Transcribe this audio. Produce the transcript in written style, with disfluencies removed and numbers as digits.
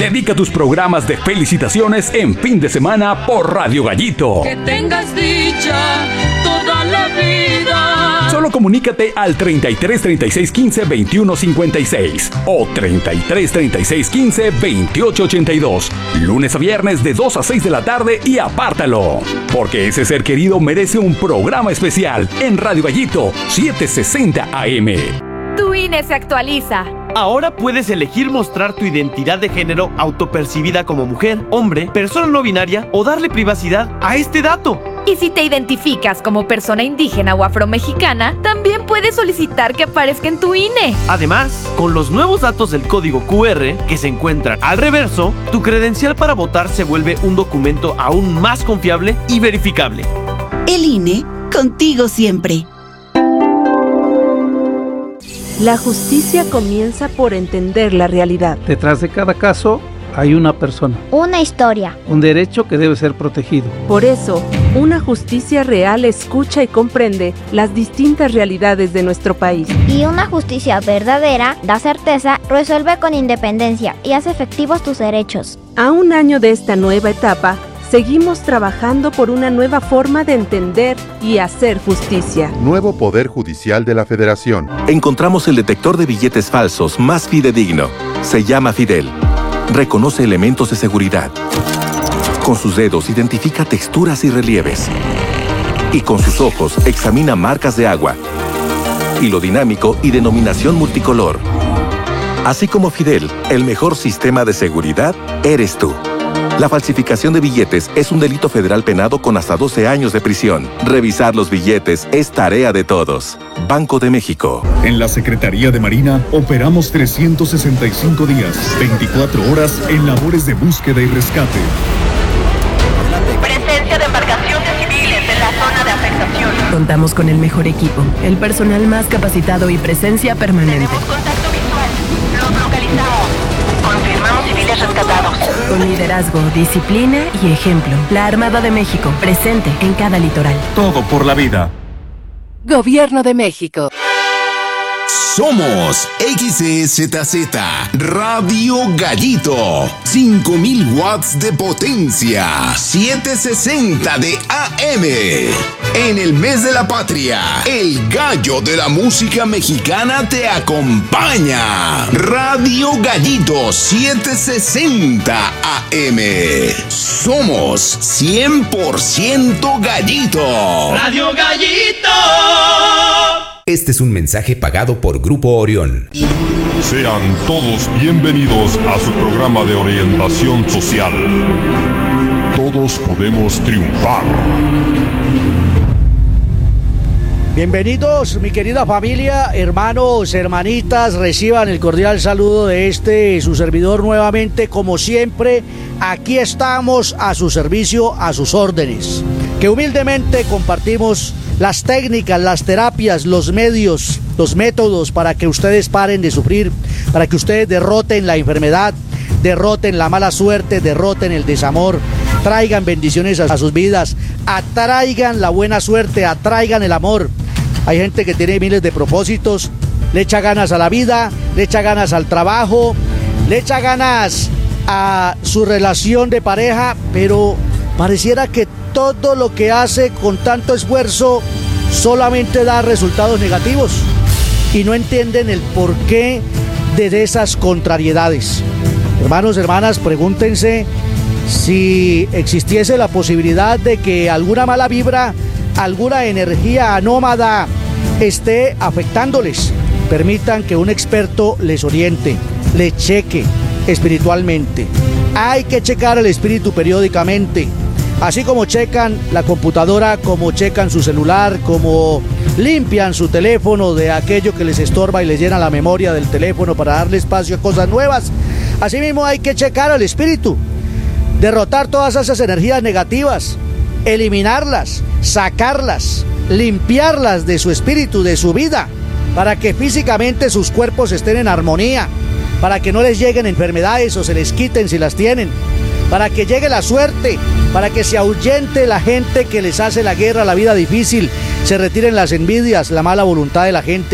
Dedica tus programas de felicitaciones en fin de semana por Radio Gallito. Que tengas dicha toda la vida. Solo comunícate al 33 36 15 21 56 o 33 36 15 28 82. Lunes a viernes de 2 a 6 de la tarde y apártalo. Porque ese ser querido merece un programa especial en Radio Gallito 760 AM. Tu INE se actualiza. Ahora puedes elegir mostrar tu identidad de género autopercibida como mujer, hombre, persona no binaria o darle privacidad a este dato. Y si te identificas como persona indígena o afromexicana, también puedes solicitar que aparezca en tu INE. Además, con los nuevos datos del código QR que se encuentran al reverso, tu credencial para votar se vuelve un documento aún más confiable y verificable. El INE, contigo siempre. La justicia comienza por entender la realidad. Detrás de cada caso hay una persona. Una historia. Un derecho que debe ser protegido. Por eso, una justicia real escucha y comprende las distintas realidades de nuestro país. Y una justicia verdadera da certeza, resuelve con independencia y hace efectivos tus derechos. A un año de esta nueva etapa, seguimos trabajando por una nueva forma de entender y hacer justicia. Nuevo Poder Judicial de la Federación. Encontramos el detector de billetes falsos más fidedigno. Se llama Fidel. Reconoce elementos de seguridad. Con sus dedos identifica texturas y relieves. Y con sus ojos examina marcas de agua, hilo dinámico y denominación multicolor. Así como Fidel, el mejor sistema de seguridad eres tú. La falsificación de billetes es un delito federal penado con hasta 12 años de prisión. Revisar los billetes es tarea de todos. Banco de México. En la Secretaría de Marina operamos 365 días, 24 horas en labores de búsqueda y rescate. Presencia de embarcaciones civiles en la zona de afectación. Contamos con el mejor equipo, el personal más capacitado y presencia permanente. Tenemos contacto visual. Los localizamos. Confirmamos civiles rescatados. Con liderazgo, disciplina y ejemplo. La Armada de México, presente en cada litoral. Todo por la vida. Gobierno de México. Somos XEZZ Radio Gallito, 5000 watts de potencia, 760 de AM. En el mes de la patria, el gallo de la música mexicana te acompaña. Radio Gallito 760 AM. Somos 100% gallito. Radio Gallito. Este es un mensaje pagado por Grupo Orión. Sean todos bienvenidos a su programa de orientación social. Todos podemos triunfar. Bienvenidos, mi querida familia, hermanos, hermanitas, reciban el cordial saludo de su servidor nuevamente, como siempre, aquí estamos a su servicio, a sus órdenes, que humildemente compartimos las técnicas, las terapias, los medios, los métodos para que ustedes paren de sufrir, para que ustedes derroten la enfermedad, derroten la mala suerte, derroten el desamor, traigan bendiciones a sus vidas, atraigan la buena suerte, atraigan el amor. Hay gente que tiene miles de propósitos, le echa ganas a la vida, le echa ganas al trabajo, le echa ganas a su relación de pareja, pero pareciera que todo lo que hace con tanto esfuerzo solamente da resultados negativos y no entienden el porqué de esas contrariedades. Hermanos, hermanas, pregúntense si existiese la posibilidad de que alguna mala vibra, alguna energía anómada esté afectándoles. Permitan que un experto les oriente, les cheque espiritualmente. Hay que checar el espíritu periódicamente. Así como checan la computadora, como checan su celular, como limpian su teléfono de aquello que les estorba y les llena la memoria del teléfono para darle espacio a cosas nuevas. Asimismo hay que checar al espíritu, derrotar todas esas energías negativas, eliminarlas, sacarlas, limpiarlas de su espíritu, de su vida, para que físicamente sus cuerpos estén en armonía, para que no les lleguen enfermedades o se les quiten si las tienen, para que llegue la suerte, para que se ahuyente la gente que les hace la guerra, la vida difícil, se retiren las envidias, la mala voluntad de la gente.